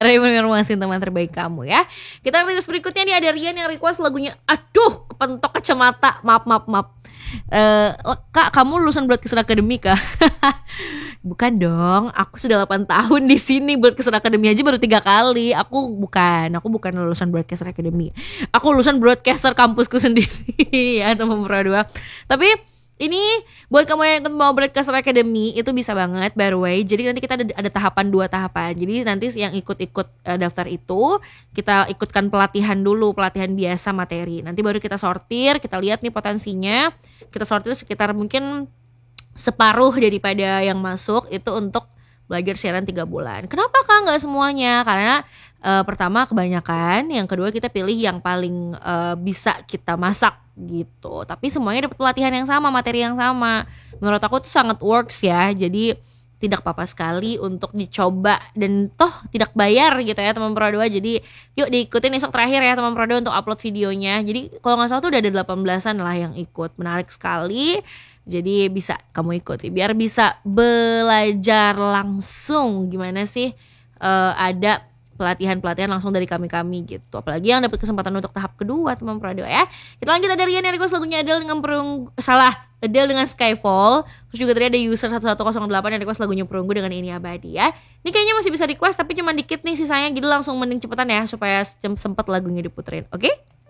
Reformasi teman terbaik kamu ya. Kita request berikutnya nih, ada Rian yang request lagunya aduh kepentok kacamata. Maaf. Kak, kamu lulusan Broadcast Academy kah? Bukan dong, aku sudah 8 tahun di sini. Broadcast Academy aja baru 3 kali. Aku bukan lulusan Broadcast Academy. Aku lulusan broadcaster kampusku sendiri ya, sama Pro 2. Tapi ini buat kamu yang ikut mau Broadcaster Academy itu bisa banget, by the way. Jadi nanti kita ada tahapan, 2 tahapan. Jadi nanti yang ikut daftar itu kita ikutkan pelatihan dulu, pelatihan biasa materi. Nanti baru kita sortir, kita lihat nih potensinya. Kita sortir sekitar mungkin separuh daripada yang masuk itu untuk belajar siaran 3 bulan. Kenapa Kak nggak semuanya? Karena pertama kebanyakan, yang kedua kita pilih yang paling bisa kita masak gitu. Tapi semuanya dapat pelatihan yang sama, materi yang sama. Menurut aku tuh sangat works ya. Jadi tidak apa-apa sekali untuk dicoba dan toh tidak bayar gitu ya teman Pro 2. Jadi yuk diikutin esok terakhir ya teman Pro 2 untuk upload videonya. Jadi kalau nggak salah tuh udah ada 18-an lah yang ikut. Menarik sekali. Jadi bisa kamu ikuti biar bisa belajar langsung gimana sih ada pelatihan langsung dari kami gitu. Apalagi yang dapat kesempatan untuk tahap kedua teman Pro 2 ya. Kita lanjut, ada Rian yang request lagunya Adele dengan Skyfall. Terus juga tadi ada user 1108 yang request lagunya Perunggu dengan Ini Abadi ya. Ini kayaknya masih bisa request tapi cuma dikit nih sisanya, jadi langsung mending cepetan ya supaya sempet lagunya diputerin. Oke?